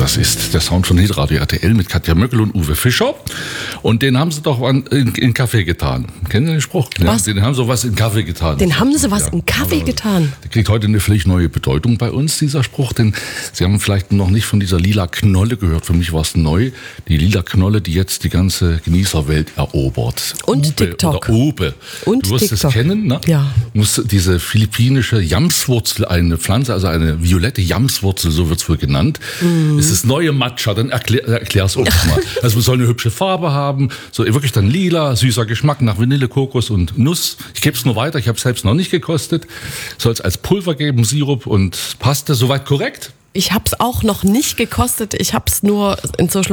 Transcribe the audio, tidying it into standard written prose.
Das ist der Sound von Hitradio RTL mit Katja Möckel und Uwe Fischer. Und den haben sie doch in Kaffee getan. Kennen Sie den Spruch? Was? Den haben sie was in Kaffee getan. Den haben sie was in Kaffee getan? Der kriegt heute eine völlig neue Bedeutung bei uns, dieser Spruch. Denn Sie haben vielleicht noch nicht von dieser lila Knolle gehört. Für mich war es neu. Die lila Knolle, die jetzt die ganze Genießerwelt erobert. Und Ube TikTok. Oder Ube. Und du wirst TikTok. es kennen, ne? Ja. Muss diese philippinische Jamswurzel, eine Pflanze, also eine violette Jamswurzel, so wird's wohl genannt. Es ist neue Matcha, dann erklär's uns mal. Also man soll eine hübsche Farbe haben, so wirklich dann lila, süßer Geschmack nach Vanille, Kokos und Nuss. Ich gebe es nur weiter, ich habe es selbst noch nicht gekostet. Soll es als Pulver geben, Sirup und Paste, soweit korrekt? Ich habe es auch noch nicht gekostet. Ich habe es nur in Social